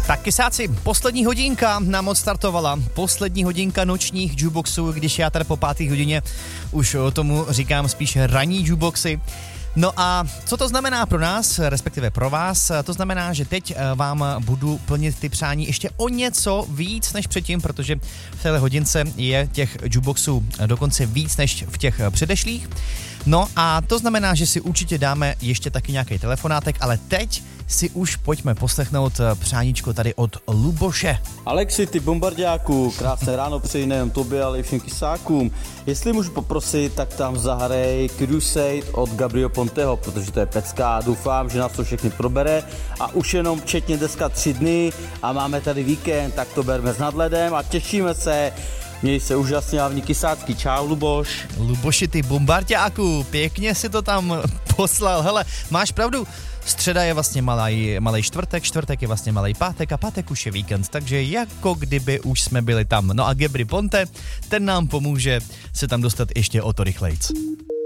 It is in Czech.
Tak kysáci, poslední hodinka nám odstartovala, poslední hodinka nočních jukeboxů, když já tady po 5. hodině už tomu říkám spíš ranní jukeboxy. No a co to znamená pro nás, respektive pro vás? To znamená, že teď vám budu plnit ty přání ještě o něco víc než předtím, protože v téhle hodince je těch jukeboxů dokonce víc než v těch předešlých. No a to znamená, že si určitě dáme ještě taky nějaký telefonátek, ale teď si už pojďme poslechnout přáníčko tady od Luboše. Alexi, ty bombardáku, krásné ráno přeji nejen tobě, ale i všem kysákům. Jestli můžu poprosit, tak tam zahrej Crusade od Gabriel Ponteho, protože to je pecka a doufám, že nás to všechny probere. A už jenom včetně dneska 3 dny a máme tady víkend, tak to berme s nadhledem a těšíme se. Měj se úžasně, hlavní kysácky. Čau, Luboš. Luboši, ty bombardáku, pěkně si to tam poslal. Hele, máš pravdu, středa je vlastně malej čtvrtek, čtvrtek je vlastně malej pátek a pátek už je víkend, takže jako kdyby už jsme byli tam. No a Gabry Ponte, ten nám pomůže se tam dostat ještě o to rychlejc.